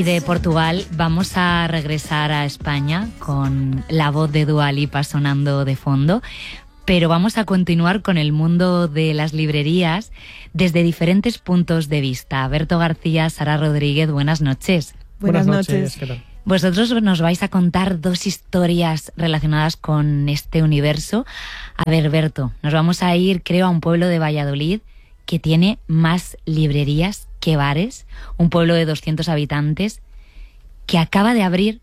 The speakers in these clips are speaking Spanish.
Y de Portugal vamos a regresar a España con la voz de Dua Lipa sonando de fondo, pero vamos a continuar con el mundo de las librerías desde diferentes puntos de vista. Berto García, Sara Rodríguez, buenas noches. Buenas noches. ¿Qué tal? Vosotros nos vais a contar dos historias relacionadas con este universo. A ver, Berto, nos vamos a ir, creo, a un pueblo de Valladolid que tiene más librerías que bares, un pueblo de 200 habitantes que acaba de abrir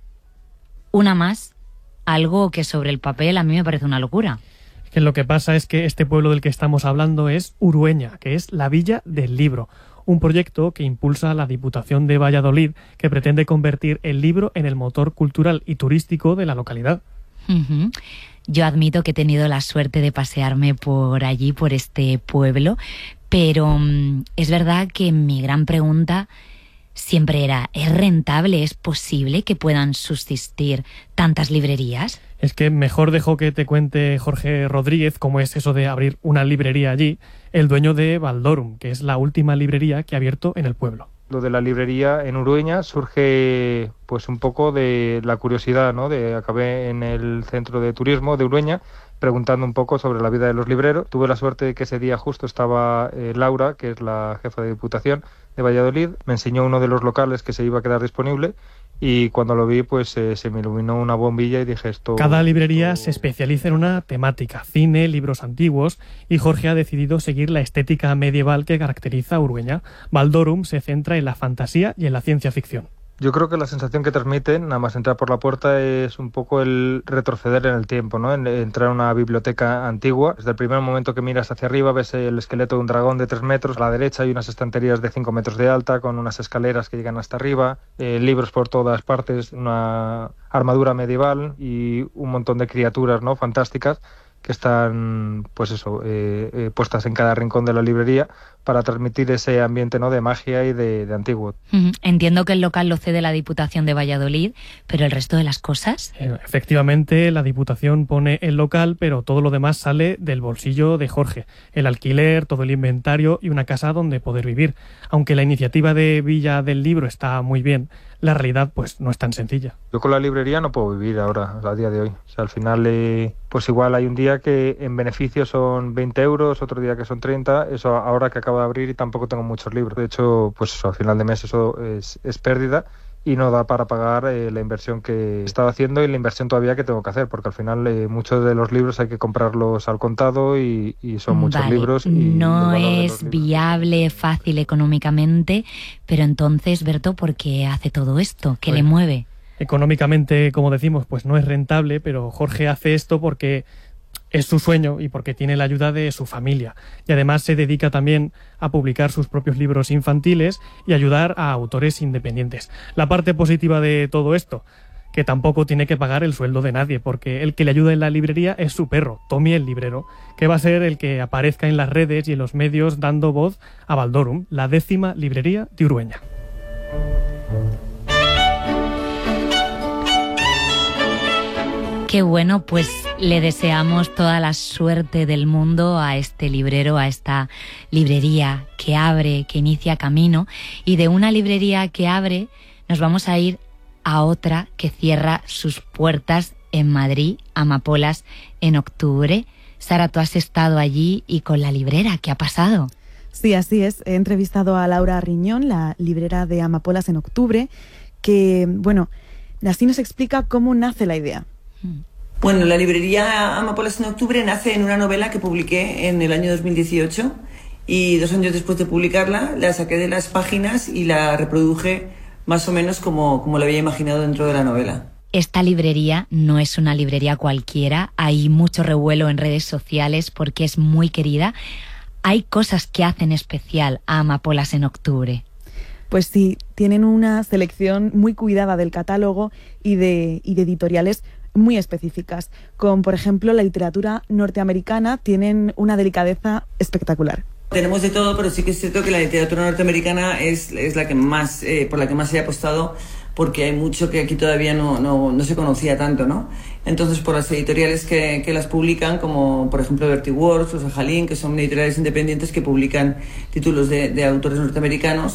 una más, algo que sobre el papel a mí me parece una locura. Que lo que pasa es que este pueblo del que estamos hablando es Urueña, que es la Villa del Libro, un proyecto que impulsa la Diputación de Valladolid que pretende convertir el libro en el motor cultural y turístico de la localidad. Uh-huh. Yo admito que he tenido la suerte de pasearme por allí, por este pueblo, pero es verdad que mi gran pregunta siempre era, ¿es rentable, es posible que puedan subsistir tantas librerías? Es que mejor dejo que te cuente Jorge Rodríguez cómo es eso de abrir una librería allí, el dueño de Valdorum, que es la última librería que ha abierto en el pueblo. Lo de la librería en Urueña surge pues un poco de la curiosidad, ¿no? Acabé en el centro de turismo de Urueña preguntando un poco sobre la vida de los libreros. Tuve la suerte de que ese día justo estaba Laura, que es la jefa de Diputación de Valladolid. Me enseñó uno de los locales que se iba a quedar disponible y cuando lo vi pues se me iluminó una bombilla y dije esto... Cada librería se especializa en una temática, cine, libros antiguos, y Jorge ha decidido seguir la estética medieval que caracteriza a Urueña. Valdorum se centra en la fantasía y en la ciencia ficción. Yo creo que la sensación que transmiten, nada más entrar por la puerta, es un poco el retroceder en el tiempo, ¿no? Entrar a una biblioteca antigua. Desde el primer momento que miras hacia arriba ves el esqueleto de un dragón de 3 metros. A la derecha hay unas estanterías de 5 metros de alta con unas escaleras que llegan hasta arriba, libros por todas partes, una armadura medieval y un montón de criaturas, ¿no? Fantásticas que están pues eso puestas en cada rincón de la librería para transmitir ese ambiente, ¿no? De magia y de antiguo. Entiendo que el local lo cede la Diputación de Valladolid, pero el resto de las cosas... Efectivamente, la Diputación pone el local, pero todo lo demás sale del bolsillo de Jorge. El alquiler, todo el inventario y una casa donde poder vivir. Aunque la iniciativa de Villa del Libro está muy bien, la realidad pues no es tan sencilla. Yo con la librería no puedo vivir ahora, a día de hoy. O sea, al final pues igual hay un día que en beneficio son 20 euros, otro día que son 30, eso ahora que acabo de abrir y tampoco tengo muchos libros. De hecho, pues eso, al final de mes eso es pérdida y no da para pagar la inversión que he estado haciendo y la inversión todavía que tengo que hacer, porque al final muchos de los libros hay que comprarlos al contado y son muchos libros. Y no es viable, fácil económicamente, pero entonces, Berto, ¿por qué hace todo esto? ¿Qué le mueve? Económicamente, como decimos, pues no es rentable, pero Jorge hace esto porque es su sueño y porque tiene la ayuda de su familia. Y además se dedica también a publicar sus propios libros infantiles y ayudar a autores independientes. La parte positiva de todo esto, que tampoco tiene que pagar el sueldo de nadie, porque el que le ayuda en la librería es su perro, Tommy el librero, que va a ser el que aparezca en las redes y en los medios dando voz a Valdorum, la 10ª librería de Urueña. Qué bueno, pues le deseamos toda la suerte del mundo a este librero, a esta librería que abre, que inicia camino. Y de una librería que abre nos vamos a ir a otra que cierra sus puertas en Madrid, Amapolas, en octubre. Sara, tú has estado allí y con la librera, ¿qué ha pasado? Sí, así es. He entrevistado a Laura Riñón, la librera de Amapolas en octubre, que, bueno, así nos explica cómo nace la idea. Bueno, la librería Amapolas en octubre nace en una novela que publiqué en el año 2018 y 2 años después de publicarla la saqué de las páginas y la reproduje más o menos como la había imaginado dentro de la novela. Esta librería no es una librería cualquiera, hay mucho revuelo en redes sociales porque es muy querida. Hay cosas que hacen especial a Amapolas en octubre. Pues sí, tienen una selección muy cuidada del catálogo y de editoriales muy específicas, como por ejemplo la literatura norteamericana, tienen una delicadeza espectacular. Tenemos de todo, pero sí que es cierto que la literatura norteamericana es la que más, por la que más se ha apostado, porque hay mucho que aquí todavía no se conocía tanto, ¿no? Entonces, por las editoriales que las publican, como por ejemplo Vertiworks o Sajalín, que son editoriales independientes que publican títulos de autores norteamericanos,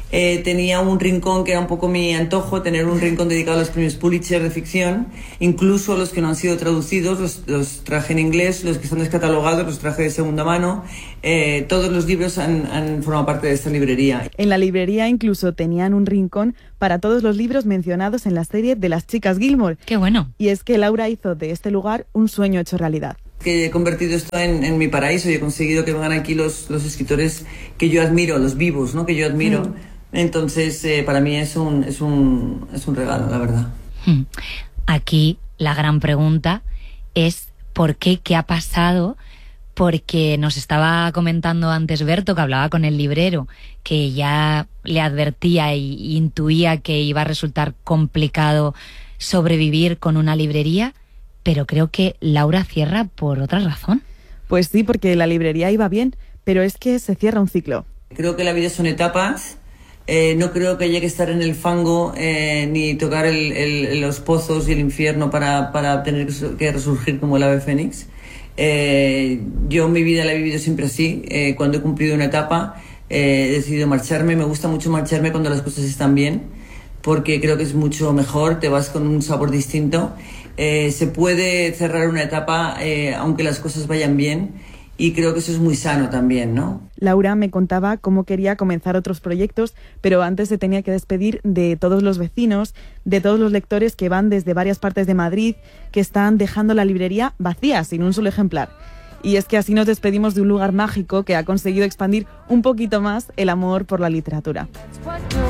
tenía un rincón que era un poco mi antojo, tener un rincón dedicado a los premios Pulitzer de ficción, incluso los que no han sido traducidos, los traje en inglés, los que están descatalogados los traje de segunda mano. Todos los libros han formado parte de esta librería. En la librería incluso tenían un rincón para todos los libros mencionados en la serie de las chicas Gilmore. ¡Qué bueno! Y es que Laura hizo de este lugar un sueño hecho realidad. Que he convertido esto en mi paraíso y he conseguido que vengan aquí los escritores que yo admiro, los vivos, ¿no? Que yo admiro. Entonces, para mí es un regalo, la verdad. Aquí la gran pregunta es ¿por qué? ¿Qué ha pasado? Porque nos estaba comentando antes Berto, que hablaba con el librero, que ya le advertía e intuía que iba a resultar complicado sobrevivir con una librería, pero creo que Laura cierra por otra razón. Pues sí, porque la librería iba bien, pero es que se cierra un ciclo. Creo que la vida son etapas. No creo que haya que estar en el fango ni tocar los pozos y el infierno para tener que resurgir como el ave fénix. Yo mi vida la he vivido siempre así. Cuando he cumplido una etapa he decidido marcharme. Me gusta mucho marcharme cuando las cosas están bien, porque creo que es mucho mejor, te vas con un sabor distinto. Se puede cerrar una etapa aunque las cosas vayan bien, y creo que eso es muy sano también, ¿no? Laura me contaba cómo quería comenzar otros proyectos, pero antes se tenía que despedir de todos los vecinos, de todos los lectores que van desde varias partes de Madrid, que están dejando la librería vacía, sin un solo ejemplar. Y es que así nos despedimos de un lugar mágico que ha conseguido expandir un poquito más el amor por la literatura.